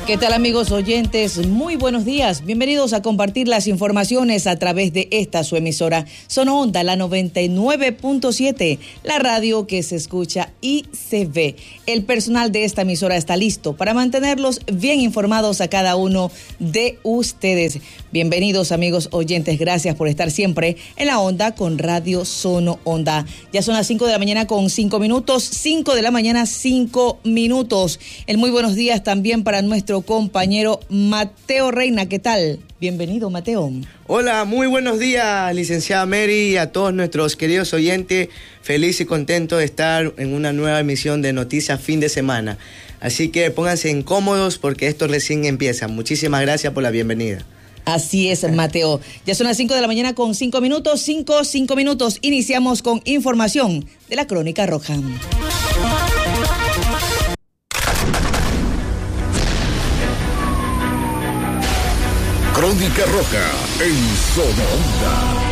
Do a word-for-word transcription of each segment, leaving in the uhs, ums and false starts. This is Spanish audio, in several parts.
¿Qué tal, amigos oyentes? Muy buenos días. Bienvenidos a compartir las informaciones a través de esta su emisora Sono Onda, la noventa y nueve punto siete, la radio que se escucha y se ve. El personal de esta emisora está listo para mantenerlos bien informados a cada uno de ustedes. Bienvenidos, amigos oyentes. Gracias por estar siempre en la onda con Radio Sono Onda. Ya son las cinco de la mañana con cinco minutos. cinco de la mañana, cinco minutos. El muy buenos días también para nuestro compañero Mateo Reina. ¿Qué tal? Bienvenido, Mateo. Hola, muy buenos días, licenciada Mary, y a todos nuestros queridos oyentes. Feliz y contento de estar en una nueva emisión de Noticias Fin de Semana. Así que pónganse incómodos porque esto recién empieza. Muchísimas gracias por la bienvenida. Así es, Mateo. Ya son las cinco de la mañana con cinco minutos. cinco, cinco minutos. Iniciamos con información de la Crónica Roja. Crónica Roja en Sono Onda.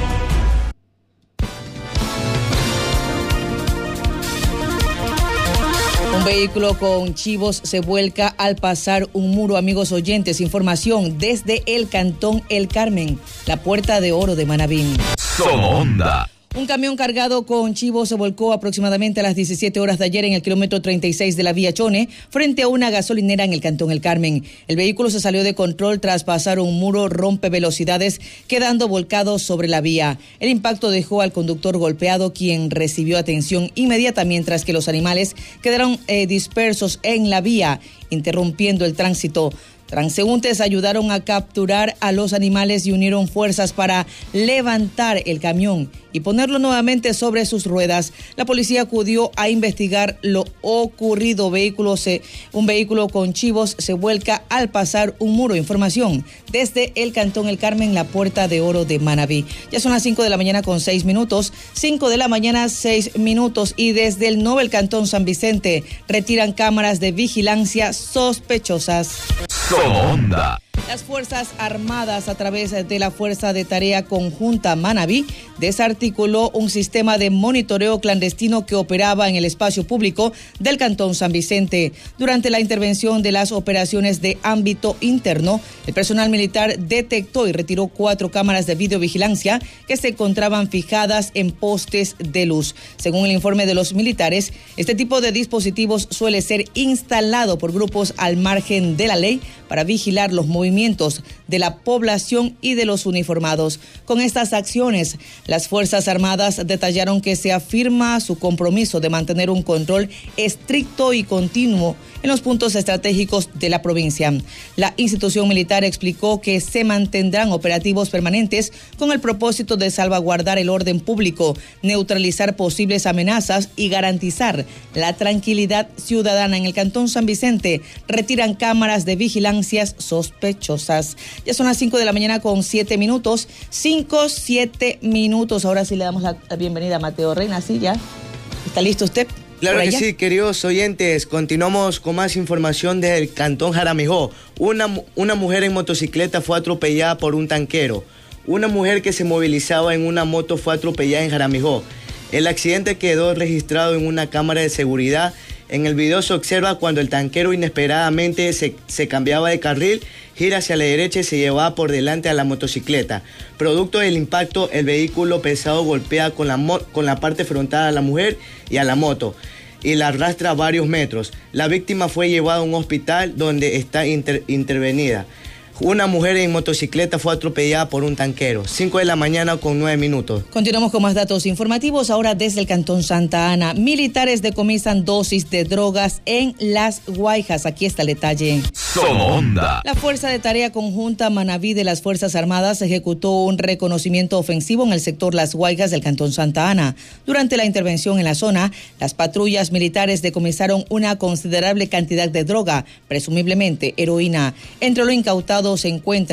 Un vehículo con chivos se vuelca al pasar un muro, amigos oyentes. Información desde el Cantón El Carmen, la Puerta de Oro de Manabí. Sono Onda. Un camión cargado con chivos se volcó aproximadamente a las diecisiete horas de ayer en el kilómetro treinta y seis de la vía Chone, frente a una gasolinera en el Cantón El Carmen. El vehículo se salió de control tras pasar un muro rompe velocidades, quedando volcado sobre la vía. El impacto dejó al conductor golpeado, quien recibió atención inmediata, mientras que los animales quedaron eh, dispersos en la vía, interrumpiendo el tránsito. Transeúntes ayudaron a capturar a los animales y unieron fuerzas para levantar el camión y ponerlo nuevamente sobre sus ruedas. La policía acudió a investigar lo ocurrido. Vehículo se, un vehículo con chivos se vuelca al pasar un muro. Información desde el Cantón El Carmen, la Puerta de Oro de Manabí. Ya son las cinco de la mañana con seis minutos. cinco de la mañana, seis minutos. Y desde el Nobel Cantón San Vicente retiran cámaras de vigilancia sospechosas. Sono Onda. Las Fuerzas Armadas, a través de la Fuerza de Tarea Conjunta Manabí, desarticuló un sistema de monitoreo clandestino que operaba en el espacio público del Cantón San Vicente. Durante la intervención de las operaciones de ámbito interno, el personal militar detectó y retiró cuatro cámaras de videovigilancia que se encontraban fijadas en postes de luz. Según el informe de los militares, este tipo de dispositivos suele ser instalado por grupos al margen de la ley para vigilar los movimientos de la población y de los uniformados. Con estas acciones, las Fuerzas Armadas detallaron que se afirma su compromiso de mantener un control estricto y continuo en los puntos estratégicos de la provincia. La institución militar explicó que se mantendrán operativos permanentes con el propósito de salvaguardar el orden público, neutralizar posibles amenazas y garantizar la tranquilidad ciudadana. En el Cantón San Vicente retiran cámaras de vigilancias sospechosas. Ya son las cinco de la mañana con siete minutos. cinco, siete minutos. Ahora sí le damos la bienvenida a Mateo Reina. ¿Sí ya? ¿Está listo usted? Claro que sí, queridos oyentes. Continuamos con más información desde el Cantón Jaramijó. Una, una mujer en motocicleta fue atropellada por un tanquero. Una mujer que se movilizaba en una moto fue atropellada en Jaramijó. El accidente quedó registrado en una cámara de seguridad. En el video se observa cuando el tanquero inesperadamente se, se cambiaba de carril, gira hacia la derecha y se llevaba por delante a la motocicleta. Producto del impacto, el vehículo pesado golpea con la, mo- con la parte frontal a la mujer y a la moto y la arrastra varios metros. La víctima fue llevada a un hospital donde está inter- intervenida. Una mujer en motocicleta fue atropellada por un tanquero. cinco de la mañana con nueve minutos. Continuamos con más datos informativos. Ahora desde el Cantón Santa Ana. Militares decomisan dosis de drogas en Las Guayjas. Aquí está el detalle. Sono Onda. La Fuerza de Tarea Conjunta Manabí de las Fuerzas Armadas ejecutó un reconocimiento ofensivo en el sector Las Guayjas del Cantón Santa Ana. Durante la intervención en la zona, las patrullas militares decomisaron una considerable cantidad de droga, presumiblemente heroína. Entre lo incautado se encuentran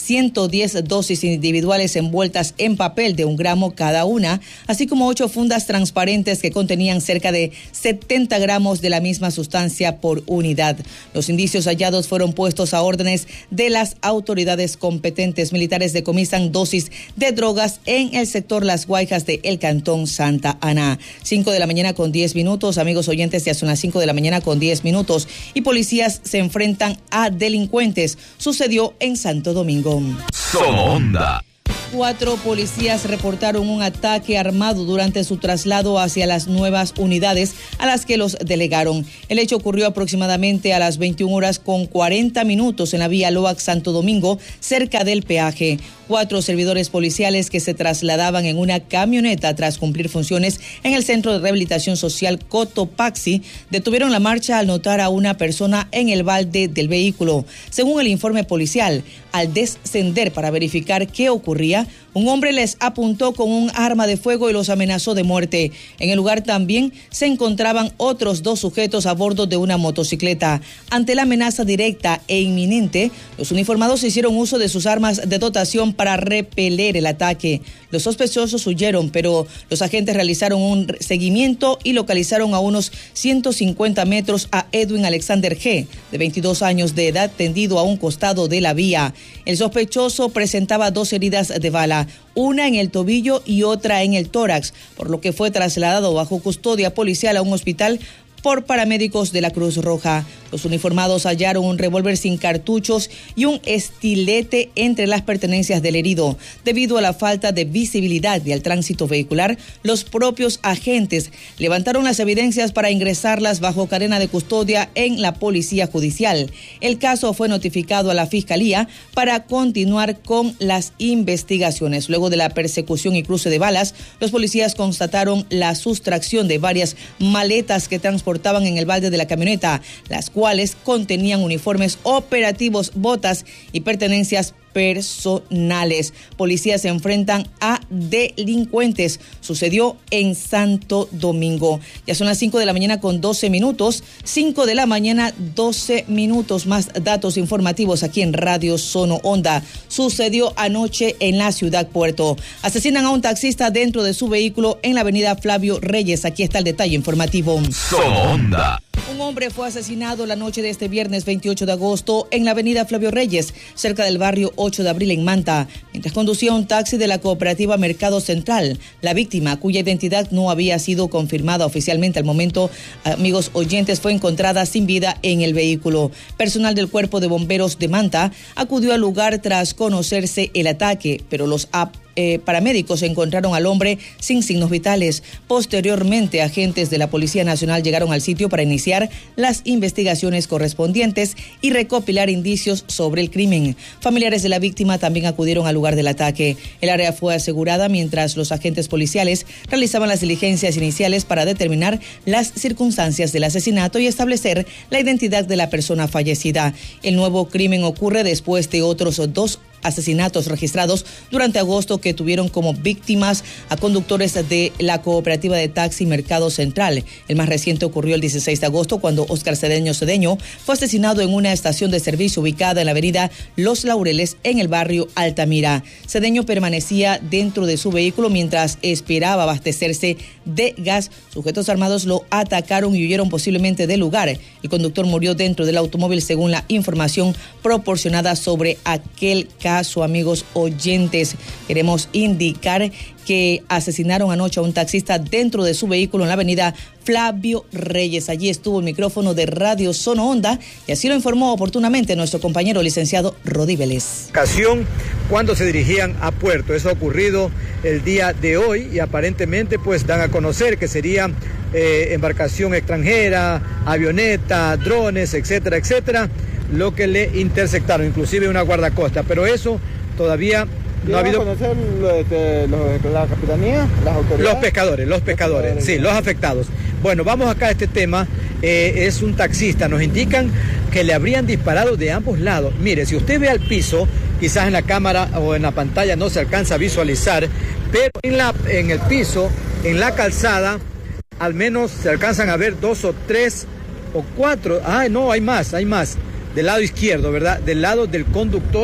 ciento diez dosis individuales envueltas en papel de un gramo cada una, así como ocho fundas transparentes que contenían cerca de setenta gramos de la misma sustancia por unidad. Los indicios hallados fueron puestos a órdenes de las autoridades competentes. Militares decomisan dosis de drogas en el sector Las Guayjas de el Cantón Santa Ana. cinco de la mañana con diez minutos, amigos oyentes, ya son las cinco de la mañana con diez minutos y policías se enfrentan a delincuentes. Sucedió en Santo Domingo. Somonda. Cuatro policías reportaron un ataque armado durante su traslado hacia las nuevas unidades a las que los delegaron. El hecho ocurrió aproximadamente a las veintiuna horas con cuarenta minutos en la vía Loac Santo Domingo, cerca del peaje. Cuatro servidores policiales que se trasladaban en una camioneta tras cumplir funciones en el Centro de Rehabilitación Social Cotopaxi detuvieron la marcha al notar a una persona en el balde del vehículo. Según el informe policial, al descender para verificar qué ocurría, un hombre les apuntó con un arma de fuego y los amenazó de muerte. En el lugar también se encontraban otros dos sujetos a bordo de una motocicleta. Ante la amenaza directa e inminente, los uniformados hicieron uso de sus armas de dotación para repeler el ataque. Los sospechosos huyeron, pero los agentes realizaron un seguimiento y localizaron a unos ciento cincuenta metros a Edwin Alexander G., de veintidós años de edad, tendido a un costado de la vía. El sospechoso presentaba dos heridas de bala, una en el tobillo y otra en el tórax, por lo que fue trasladado bajo custodia policial a un hospital por paramédicos de la Cruz Roja. Los uniformados hallaron un revólver sin cartuchos y un estilete entre las pertenencias del herido. Debido a la falta de visibilidad y al tránsito vehicular, los propios agentes levantaron las evidencias para ingresarlas bajo cadena de custodia en la Policía Judicial. El caso fue notificado a la Fiscalía para continuar con las investigaciones. Luego de la persecución y cruce de balas, los policías constataron la sustracción de varias maletas que transportaban en el balde de la camioneta, las cuales contenían uniformes operativos, botas y pertenencias personales. Policías se enfrentan a delincuentes. Sucedió en Santo Domingo. Ya son las cinco de la mañana con doce minutos. cinco de la mañana, doce minutos. Más datos informativos aquí en Radio Sono Onda. Sucedió anoche en la ciudad Puerto. Asesinan a un taxista dentro de su vehículo en la avenida Flavio Reyes. Aquí está el detalle informativo. Sono Onda. Un hombre fue asesinado la noche de este viernes veintiocho de agosto en la avenida Flavio Reyes, cerca del barrio ocho de abril en Manta, mientras conducía un taxi de la cooperativa Mercado Central. La víctima, cuya identidad no había sido confirmada oficialmente al momento, amigos oyentes, fue encontrada sin vida en el vehículo. Personal del Cuerpo de Bomberos de Manta acudió al lugar tras conocerse el ataque, pero los ap Eh, paramédicos encontraron al hombre sin signos vitales. Posteriormente, agentes de la Policía Nacional llegaron al sitio para iniciar las investigaciones correspondientes y recopilar indicios sobre el crimen. Familiares de la víctima también acudieron al lugar del ataque. El área fue asegurada mientras los agentes policiales realizaban las diligencias iniciales para determinar las circunstancias del asesinato y establecer la identidad de la persona fallecida. El nuevo crimen ocurre después de otros dos asesinatos registrados durante agosto que tuvieron como víctimas a conductores de la cooperativa de taxi Mercado Central. El más reciente ocurrió el dieciséis de agosto cuando Óscar Cedeño Cedeño fue asesinado en una estación de servicio ubicada en la avenida Los Laureles en el barrio Altamira. Cedeño permanecía dentro de su vehículo mientras esperaba abastecerse de gas. Sujetos armados lo atacaron y huyeron posiblemente del lugar. El conductor murió dentro del automóvil según la información proporcionada sobre aquel caso. Caso, amigos oyentes, queremos indicar que asesinaron anoche a un taxista dentro de su vehículo en la avenida Flavio Reyes. Allí estuvo el micrófono de Radio Sono Onda y así lo informó oportunamente nuestro compañero licenciado Rodi Vélez. Ocasión cuando se dirigían a Puerto. Eso ha ocurrido el día de hoy y aparentemente pues dan a conocer que sería eh, embarcación extranjera, avioneta, drones, etcétera, etcétera, lo que le interceptaron, inclusive una guardacosta, pero eso todavía no ha habido. ¿Conocer los, los, la capitanía, las autoridades? Los pescadores, los pescadores, los pescadores, sí, los afectados. Bueno, vamos acá a este tema, eh, es un taxista, nos indican que le habrían disparado de ambos lados. Mire, si usted ve al piso, quizás en la cámara o en la pantalla no se alcanza a visualizar, pero en, la, en el piso, en la calzada, al menos se alcanzan a ver dos o tres o cuatro, ah, no, hay más, hay más. Del lado izquierdo, ¿verdad? Del lado del conductor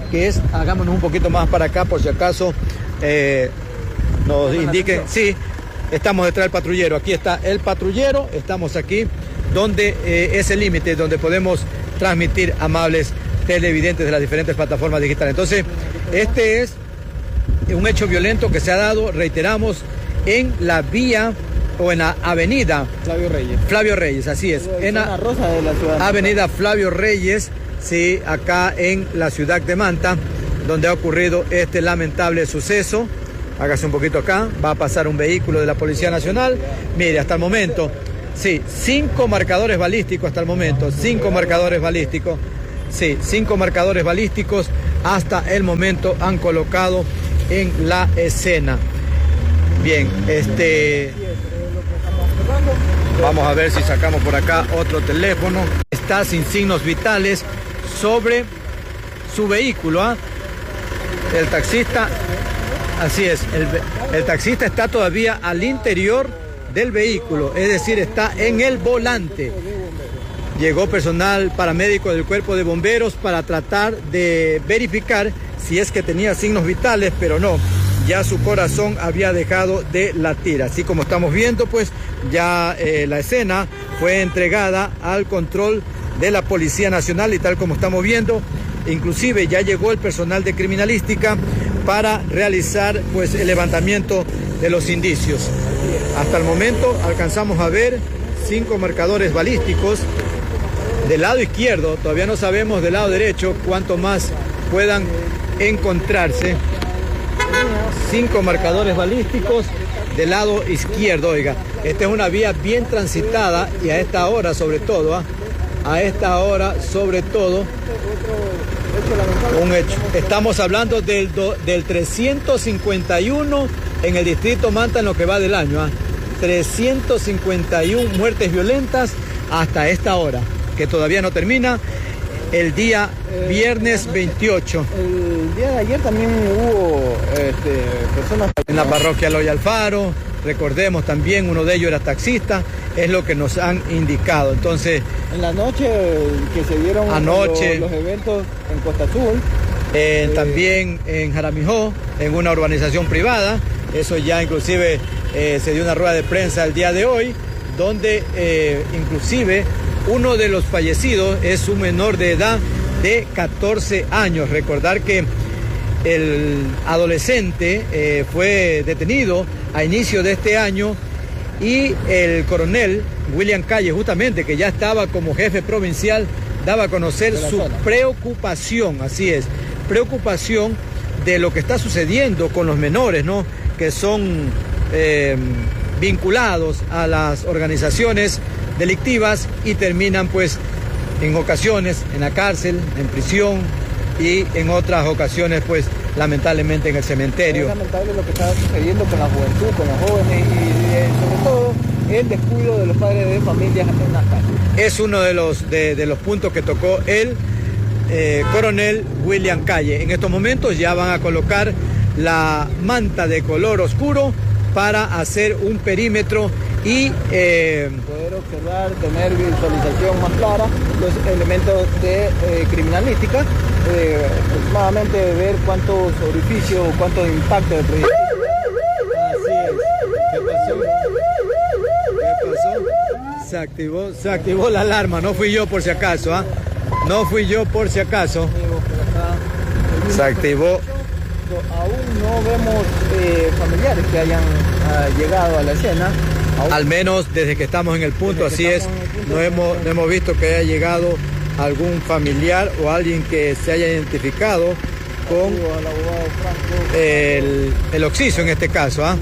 que es, hagámonos un poquito más para acá por si acaso eh, nos indiquen, sí, estamos detrás del patrullero, aquí está el patrullero, estamos aquí donde eh, es el límite, donde podemos transmitir, amables televidentes de las diferentes plataformas digitales. Entonces, este es un hecho violento que se ha dado, reiteramos, en la vía o en la avenida Flavio Reyes. Flavio Reyes, así es. En la Rosa de la ciudad. avenida Flavio Reyes, sí, acá en la ciudad de Manta, donde ha ocurrido este lamentable suceso. Hágase un poquito acá, va a pasar un vehículo de la Policía Nacional. Mire, hasta el momento, sí, cinco marcadores balísticos hasta el momento, cinco marcadores balísticos, sí, cinco marcadores balísticos hasta el momento han colocado en la escena. Bien, este, vamos a ver si sacamos por acá otro teléfono. Está sin signos vitales sobre su vehículo, ¿ah? El taxista, así es, el, el taxista está todavía al interior del vehículo, es decir, está en el volante. Llegó personal paramédico del Cuerpo de Bomberos para tratar de verificar si es que tenía signos vitales, pero no, ya su corazón había dejado de latir. Así como estamos viendo, pues ya eh, la escena fue entregada al control de la Policía Nacional y tal como estamos viendo, inclusive ya llegó el personal de criminalística para realizar pues el levantamiento de los indicios. Hasta el momento alcanzamos a ver cinco marcadores balísticos del lado izquierdo, todavía no sabemos del lado derecho cuánto más puedan encontrarse. Cinco marcadores balísticos del lado izquierdo, oiga, esta es una vía bien transitada y a esta hora sobre todo, ¿eh? a esta hora sobre todo, un hecho. Estamos hablando del, do, del trescientos cincuenta y uno en el distrito Manta en lo que va del año, ¿eh? trescientos cincuenta y uno muertes violentas hasta esta hora, que todavía no termina. El día viernes veintiocho. El día de ayer también hubo este, personas en la parroquia Loy Alfaro, recordemos también, uno de ellos era taxista, es lo que nos han indicado. Entonces, en la noche que se dieron anoche, los, los eventos en Costa Azul, eh, eh, también en Jaramijó, en una urbanización privada, eso ya inclusive eh, se dio una rueda de prensa el día de hoy, donde eh, inclusive uno de los fallecidos es un menor de edad de catorce años. Recordar que el adolescente eh, fue detenido a inicio de este año y el coronel William Calle, justamente, que ya estaba como jefe provincial, daba a conocer su zona. preocupación, así es, preocupación de lo que está sucediendo con los menores, ¿no? Que son eh, vinculados a las organizaciones delictivas y terminan pues en ocasiones en la cárcel, en prisión y en otras ocasiones pues lamentablemente en el cementerio. Es lamentable lo que está sucediendo con la juventud, con los jóvenes y eh, sobre todo el descuido de los padres de familias en las calles. Es uno de los, de, de los puntos que tocó el eh, coronel William Calle. En estos momentos ya van a colocar la manta de color oscuro para hacer un perímetro y eh, poder observar, tener visualización más clara los elementos de eh, criminalística, eh, aproximadamente ver cuántos orificios, cuántos impactos de proyectil. Así es. ¿Qué pasó? ¿Qué pasó? Se activó, se activó la alarma, no fui yo por si acaso, ¿ah? ¿eh? No fui yo por si acaso. Se activó. Aún no vemos eh, familiares que hayan uh, llegado a la escena. Aún. Al menos desde que estamos en el punto, así es, punto, no hemos, no hemos visto que haya llegado algún familiar o alguien que se haya identificado con el, el occiso en este caso. ¿ah?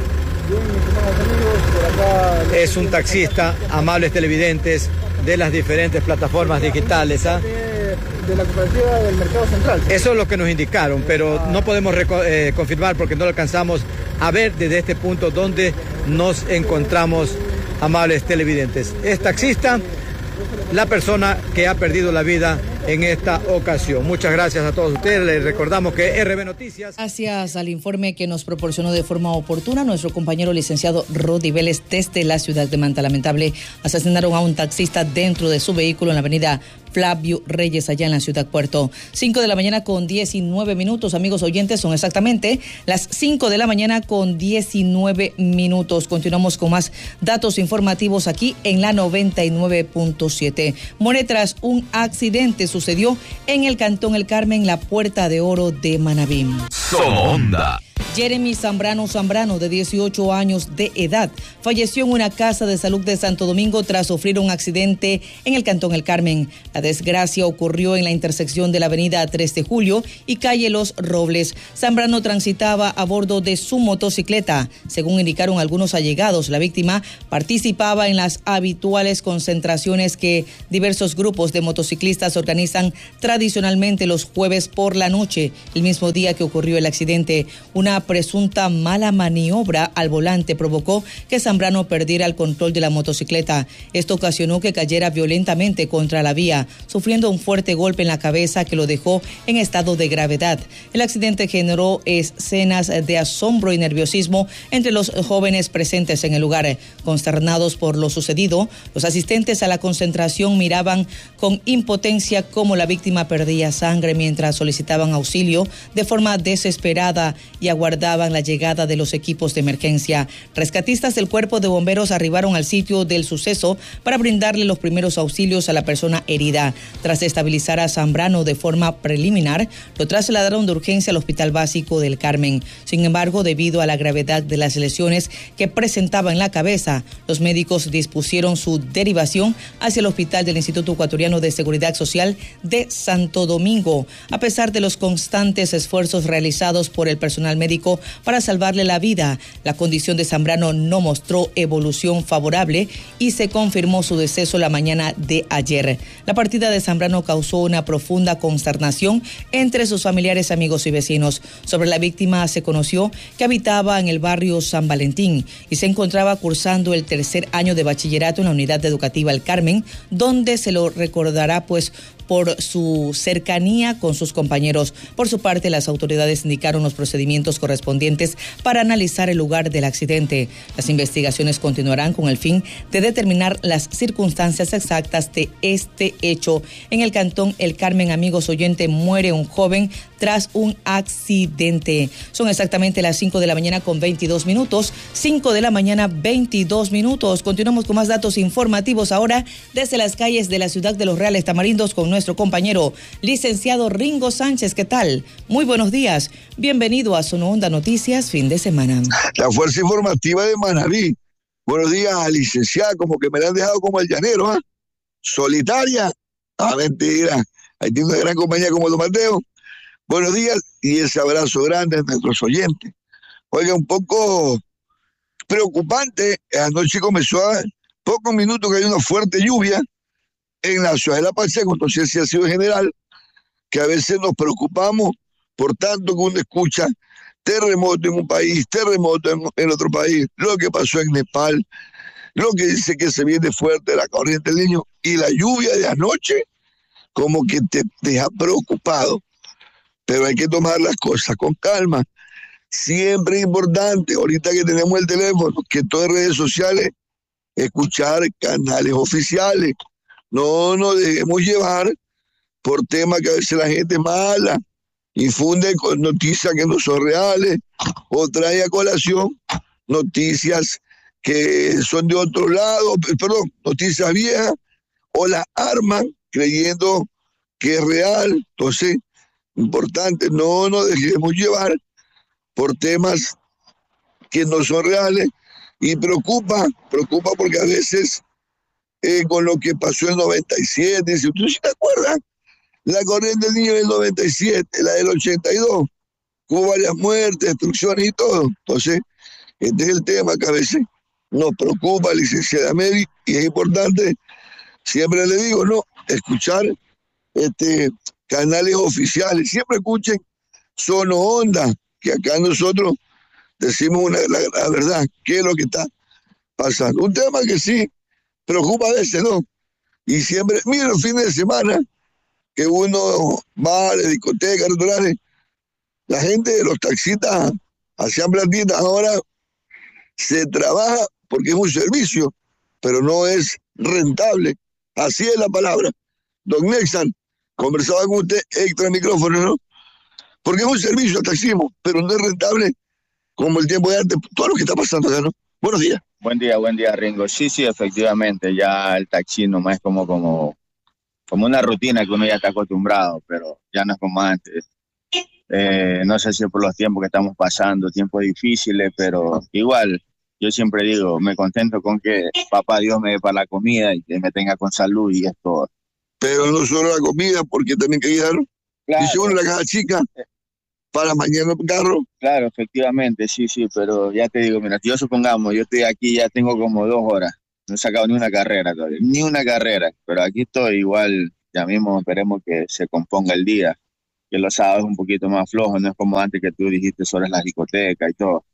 Es un taxista, amables televidentes de las diferentes plataformas digitales. ¿ah? De la cooperativa del Mercado Central. Eso es lo que nos indicaron, pero ah. no podemos eh, confirmar porque no lo alcanzamos a ver desde este punto donde nos encontramos, amables televidentes. Es taxista la persona que ha perdido la vida en esta ocasión. Muchas gracias a todos ustedes. Les recordamos que R B Noticias. Gracias al informe que nos proporcionó de forma oportuna nuestro compañero licenciado Rodi Vélez desde la ciudad de Manta. Lamentable, asesinaron a un taxista dentro de su vehículo en la avenida Flavio Reyes, allá en la ciudad Puerto. cinco de la mañana con diecinueve minutos, amigos oyentes, son exactamente las cinco de la mañana con diecinueve minutos. Continuamos con más datos informativos aquí en la noventa y nueve punto siete. More, tras un accidente sucedió en el Cantón El Carmen, la Puerta de Oro de Manabí. Somonda. Jeremy Zambrano Zambrano, de dieciocho años de edad, falleció en una casa de salud de Santo Domingo tras sufrir un accidente en el Cantón El Carmen. La desgracia ocurrió en la intersección de la avenida tres de julio y calle Los Robles. Zambrano transitaba a bordo de su motocicleta. Según indicaron algunos allegados, la víctima participaba en las habituales concentraciones que diversos grupos de motociclistas organizan tradicionalmente los jueves por la noche, el mismo día que ocurrió el accidente. Una presunta mala maniobra al volante provocó que Zambrano perdiera el control de la motocicleta. Esto ocasionó que cayera violentamente contra la vía, sufriendo un fuerte golpe en la cabeza que lo dejó en estado de gravedad. El accidente generó escenas de asombro y nerviosismo entre los jóvenes presentes en el lugar. Consternados por lo sucedido, los asistentes a la concentración miraban con impotencia cómo la víctima perdía sangre mientras solicitaban auxilio de forma desesperada y aguardaban la llegada de los equipos de emergencia. Rescatistas del Cuerpo de Bomberos arribaron al sitio del suceso para brindarle los primeros auxilios a la persona herida. Tras estabilizar a Zambrano de forma preliminar, lo trasladaron de urgencia al Hospital Básico del Carmen. Sin embargo, debido a la gravedad de las lesiones que presentaba en la cabeza, los médicos dispusieron su derivación hacia el Hospital del Instituto Ecuatoriano de Seguridad Social de Santo Domingo. A pesar de los constantes esfuerzos realizados por el personal médico para salvarle la vida, la condición de Zambrano no mostró evolución favorable y se confirmó su deceso la mañana de ayer. La partida de Zambrano causó una profunda consternación entre sus familiares, amigos y vecinos. Sobre la víctima se conoció que habitaba en el barrio San Valentín y se encontraba cursando el tercer año de bachillerato en la unidad educativa El Carmen, donde se lo recordará pues por su cercanía con sus compañeros. Por su parte, las autoridades indicaron los procedimientos correspondientes para analizar el lugar del accidente. Las investigaciones continuarán con el fin de determinar las circunstancias exactas de este hecho. En el Cantón El Carmen, amigos oyentes, muere un joven tras un accidente. Son exactamente las cinco de la mañana con veintidós minutos. cinco de la mañana, veintidós minutos. Continuamos con más datos informativos ahora desde las calles de la ciudad de Los Reales Tamarindos con nuestro compañero licenciado Ringo Sánchez. ¿Qué tal? Muy buenos días. Bienvenido a Sonoonda Noticias, fin de semana. La Fuerza Informativa de Manabí. Buenos días, licenciada, como que me la han dejado como el llanero, ¿ah? ¿eh? Solitaria. Ah, mentira. Ahí tiene una gran compañía como Don Mateo. Buenos días y ese abrazo grande a nuestros oyentes. Oiga, un poco preocupante, anoche comenzó a pocos minutos que hay una fuerte lluvia en la ciudad de La Pacheco, entonces sí ha sido general, que a veces nos preocupamos por tanto que uno escucha terremoto en un país, terremoto en, en otro país, lo que pasó en Nepal, lo que dice que se viene fuerte la corriente del Niño, y la lluvia de anoche como que te deja preocupado. Pero hay que tomar las cosas con calma. Siempre es importante, ahorita que tenemos el teléfono, que todas las redes sociales, escuchar canales oficiales. No nos dejemos llevar por temas que a veces la gente es mala, infunde con noticias que no son reales, o trae a colación noticias que son de otro lado, perdón, noticias viejas, o las arman creyendo que es real. Entonces, importante, no nos dejemos llevar por temas que no son reales, y preocupa, preocupa porque a veces eh, con lo que pasó en noventa y siete, si usted se acuerda, la corriente del Niño del noventa y siete, la del ochenta y dos, hubo varias muertes, destrucciones y todo. Entonces, este es el tema que a veces nos preocupa, licenciada Mary, y es importante, siempre le digo, no, escuchar este canales oficiales, siempre escuchen Sonoonda, que acá nosotros decimos una, la, la verdad, qué es lo que está pasando. Un tema que sí preocupa a veces, ¿no? Y siempre, mira, los fines de semana, que uno va a la discoteca, restaurantes, la gente, los taxistas hacían platitas, ahora se trabaja porque es un servicio, pero no es rentable. Así es la palabra. don Nexan, conversaba con usted extra micrófono, ¿no? Porque es un servicio al taxismo, pero no es rentable como el tiempo de antes, todo lo que está pasando acá, ¿no? Buenos días. Buen día, buen día, Ringo. Sí, sí, efectivamente, ya el taxismo más es como, como, como una rutina que uno ya está acostumbrado, pero ya no es como antes. Eh, no sé si por los tiempos que estamos pasando, tiempos difíciles, pero igual, yo siempre digo, me contento con que papá Dios me dé para la comida y que me tenga con salud y es todo. Pero no solo la comida, porque también hay que dar, Claro. dice uno, la caja chica, para mañana el carro. Claro, efectivamente, sí, sí, pero ya te digo, mira, yo supongamos, yo estoy aquí, ya tengo como dos horas, no he sacado ni una carrera todavía, ni una carrera, pero aquí estoy igual, ya mismo esperemos que se componga el día, que los sábados es un poquito más flojo, no es como antes que tú dijiste sobre la discoteca y todo.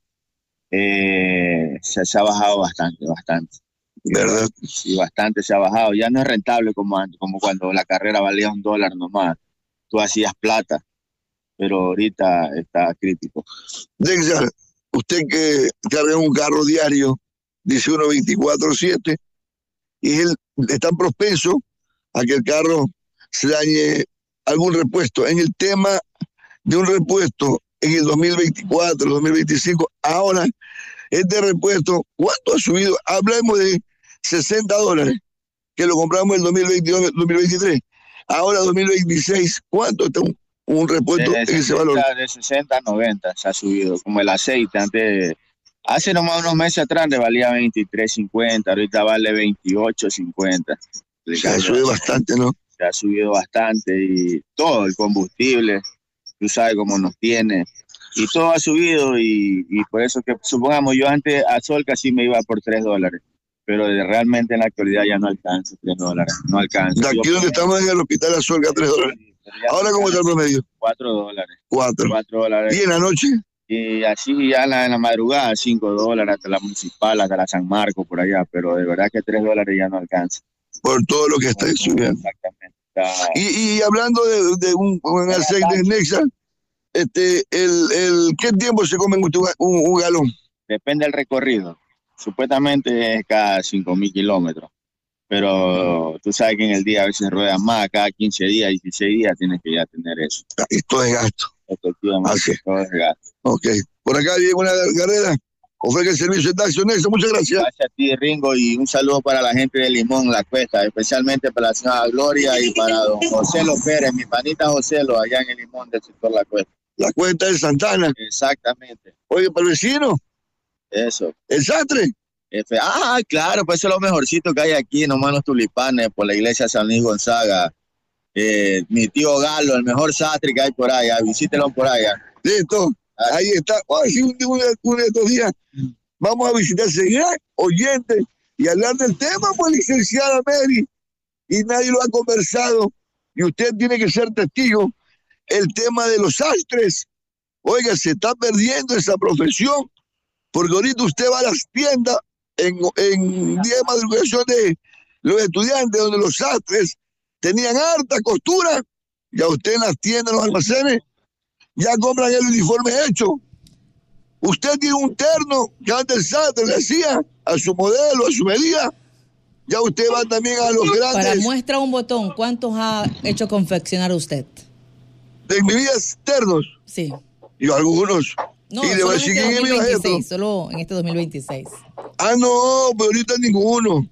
Eh, se, se ha bajado bastante, bastante. ¿Verdad? Sí, bastante se ha bajado, ya no es rentable como antes, como cuando la carrera valía un dólar nomás, tú hacías plata. Pero ahorita está crítico. Nexan, usted que carga un carro diario, dice uno veinticuatro siete, y él es tan propenso a que el carro se dañe algún repuesto. En el tema de un repuesto en el dos mil veinticuatro, dos mil veinticinco, ahora este repuesto, ¿cuánto ha subido? Hablemos de sesenta dólares, que lo compramos en el dos mil veintidós, dos mil veintitrés. Ahora dos mil veintiséis, ¿cuánto está un un repuesto en ese valor? De sesenta a noventa se ha subido, como el aceite. Antes, hace nomás unos meses atrás le valía veintitrés cincuenta, ahorita vale veintiocho cincuenta. Se ha subido bastante, ¿no? Se ha subido bastante y todo, el combustible, tú sabes cómo nos tiene, y todo ha subido y, y por eso que, supongamos, yo antes a Sol casi me iba por tres dólares, pero de, realmente en la actualidad ya no alcanza tres dólares, no alcanza. De aquí yo, donde estamos en el hospital Azul, a tres dólares. Ahora, ¿cómo está el promedio? Cuatro dólares. Cuatro. Cuatro dólares. ¿Y en la noche? Y así ya en la, en la madrugada, cinco dólares hasta la municipal, hasta la San Marcos, por allá, pero de verdad que tres dólares ya no alcanza. Por todo lo que está subiendo. Exactamente. Está... Y, y hablando de, de un, un aceite de Nexan, este, el, el, ¿qué tiempo se come un, un, un galón? Depende del recorrido. Supuestamente es cada cinco mil kilómetros. Pero tú sabes que en el día a veces ruedan más, cada quince días, dieciséis días tienes que ya tener eso. Esto es gasto. Efectivamente, Así. todo es gasto. Ok. Por acá Diego una carrera, ofrece el servicio de taxi honesto. Muchas gracias. Gracias a ti, Ringo, y un saludo para la gente de Limón, La Cuesta, especialmente para la señora Gloria y para don Joselo Pérez, mi panita Joselo, allá en el Limón del sector La Cuesta. La Cuesta de Santana. Exactamente. Oye, para el vecino, Eso. el Sastre. F ah, claro, pues eso es lo mejorcito que hay aquí, nomás los tulipanes, por la iglesia San Luis Gonzaga. Eh, mi tío Galo, el mejor sastre que hay por allá, visítelo por allá. Listo, ahí está. Hoy sí, un, un, un de estos días vamos a visitar ese gran oyente y hablar del tema, pues, licenciada Mary, y nadie lo ha conversado, y usted tiene que ser testigo, el tema de los sastres. Oiga, se está perdiendo esa profesión, porque ahorita usted va a las tiendas en, en día de madrugación de los estudiantes, donde los sastres tenían harta costura, ya usted en las tiendas, en los almacenes, ya compran el uniforme hecho. Usted tiene un terno que antes el sastre le hacía a su modelo, a su medida, ya usted va también a los grandes. Para muestra un botón, ¿cuántos ha hecho confeccionar usted? De mi vida, ternos. Sí. Yo algunos. No, y le solo voy a en decir este quién es mi dos mil veintiséis, objeto. solo en este dos mil veintiséis. Ah, no, pero ahorita ninguno.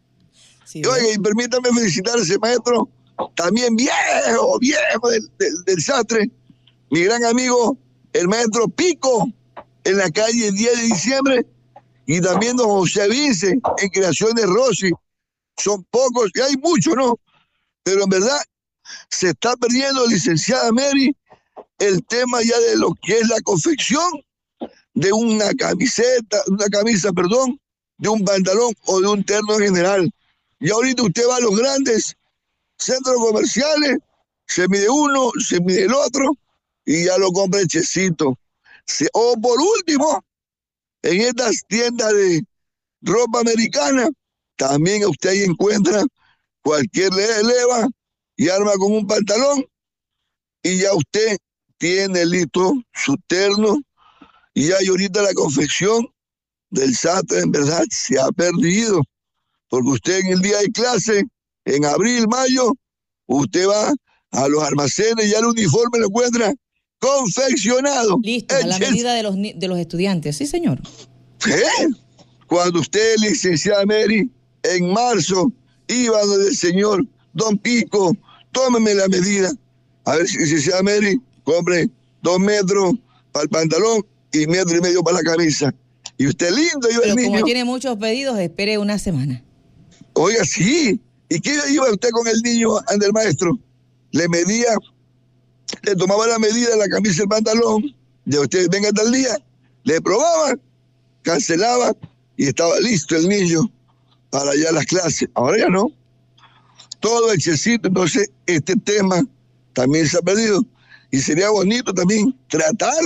Sí, Y oiga, y permítame felicitar a ese maestro, también viejo, viejo del, del, del sastre, mi gran amigo, el maestro Pico, en la calle diez de diciembre, y también don José Vince, en Creaciones Rossi. Son pocos, y hay muchos, ¿no? Pero en verdad, se está perdiendo, licenciada Mary, el tema ya de lo que es la confección de una camiseta, una camisa, perdón, de un pantalón o de un terno en general. Y ahorita usted va a los grandes centros comerciales, se mide uno, se mide el otro, y ya lo compra hechecito. Se, o por último, en estas tiendas de ropa americana, también usted ahí encuentra cualquier leva y arma con un pantalón, y ya usted tiene listo su terno, y ya y ahorita la confección del sastre en verdad se ha perdido, porque usted en el día de clase, en abril, mayo, Usted va a los almacenes y ya el uniforme lo encuentra confeccionado. Listo, a la medida de los, de los estudiantes. Sí, señor. ¿Eh? Cuando usted, licenciada Mary, en marzo iba donde el señor Don Pico, tómeme la medida. A ver, licenciada Mary, compre dos metros para el pantalón y metro y medio para la camisa. Y usted lindo, yo Pero el niño. como tiene muchos pedidos, espere una semana. Oiga, sí. ¿Y qué iba usted con el niño ante el maestro? Le medía, le tomaba la medida de la camisa y el pantalón, ya usted venga tal día, le probaba, cancelaba y estaba listo el niño para ya las clases. Ahora ya no. Todo hechecito, entonces este tema también se ha perdido. Y sería bonito también tratarlo.